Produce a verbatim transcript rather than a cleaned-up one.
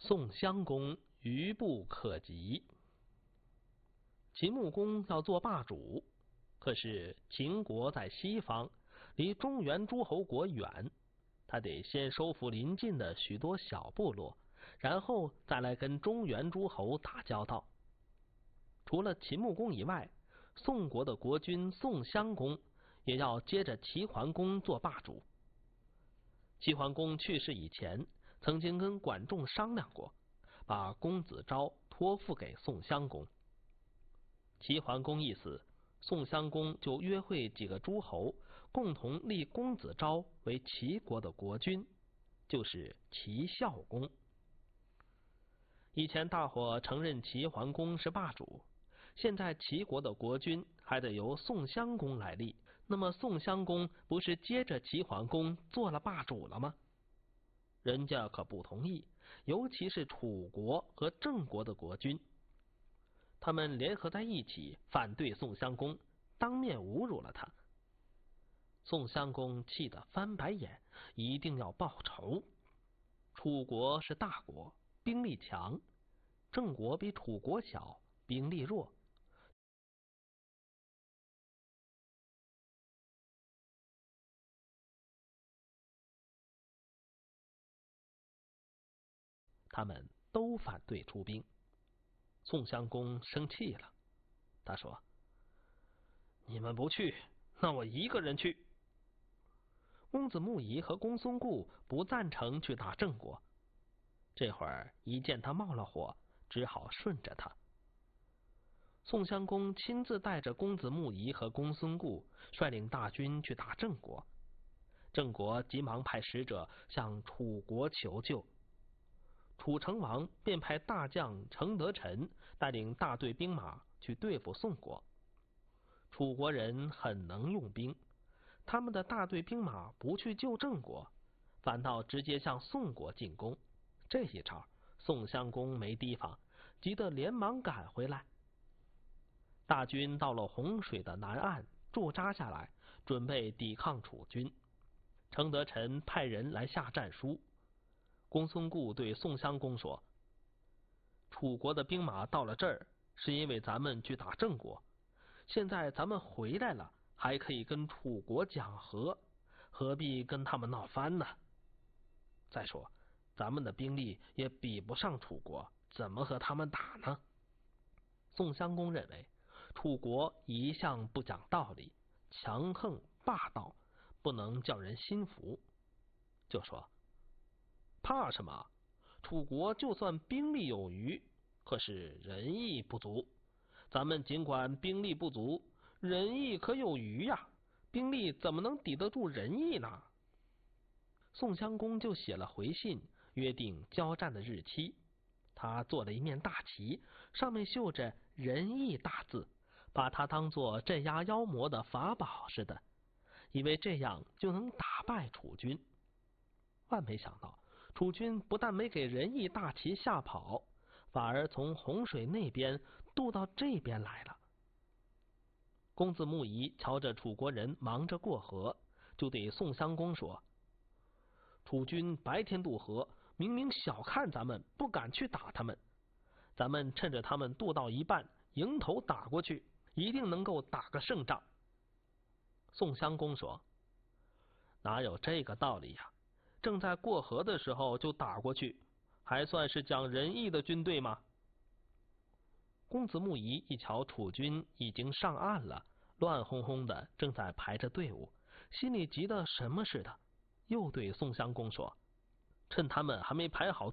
宋襄公愚不可及。秦穆公要做霸主，可是秦国在西方，离中原诸侯国远，他得先收复邻近的许多小部落，然后再来跟中原诸侯打交道。除了秦穆公以外，宋国的国君宋襄公也要接着齐桓公做霸主。齐桓公去世以前，曾经跟管仲商量过，把公子昭托付给宋襄公。齐桓公一死，宋襄公就约会几个诸侯，共同立公子昭为齐国的国君，就是齐孝公。以前大伙承认齐桓公是霸主，现在齐国的国君还得由宋襄公来立，那么宋襄公不是接着齐桓公做了霸主了吗？人家可不同意，尤其是楚国和郑国的国君，他们联合在一起反对宋襄公，当面侮辱了他。宋襄公气得翻白眼，一定要报仇。楚国是大国，兵力强，郑国比楚国小，兵力弱。他们都反对出兵。宋襄公生气了，他说：你们不去，那我一个人去。公子穆仪和公孙固不赞成去打郑国，这会儿一见他冒了火，只好顺着他。宋襄公亲自带着公子穆仪和公孙固率领大军去打郑国，郑国急忙派使者向楚国求救。楚成王便派大将程德臣带领大队兵马去对付宋国。楚国人很能用兵，他们的大队兵马不去救郑国，反倒直接向宋国进攻。这一招宋襄公没提防，急得连忙赶回来。大军到了洪水的南岸驻扎下来，准备抵抗楚军。程德臣派人来下战书。公孙固对宋襄公说：楚国的兵马到了这儿，是因为咱们去打郑国，现在咱们回来了，还可以跟楚国讲和，何必跟他们闹翻呢？再说咱们的兵力也比不上楚国，怎么和他们打呢？宋襄公认为楚国一向不讲道理，强横霸道，不能叫人心服，就说：怕什么？楚国就算兵力有余，可是仁义不足。咱们尽管兵力不足，仁义可有余呀，兵力怎么能抵得住仁义呢？宋襄公就写了回信，约定交战的日期。他做了一面大旗，上面绣着仁义大字，把它当作镇压妖魔的法宝似的，以为这样就能打败楚军。万没想到，楚军不但没给仁义大旗吓跑，反而从洪水那边渡到这边来了。公子穆仪瞧着楚国人忙着过河，就对宋襄公说：楚军白天渡河，明明小看咱们，不敢去打他们，咱们趁着他们渡到一半，迎头打过去，一定能够打个胜仗。宋襄公说：哪有这个道理呀？正在过河的时候就打过去，还算是讲仁义的军队吗？公子穆仪一瞧楚军已经上岸了，乱哄哄的正在排着队伍，心里急得什么似的，又对宋襄公说：趁他们还没排好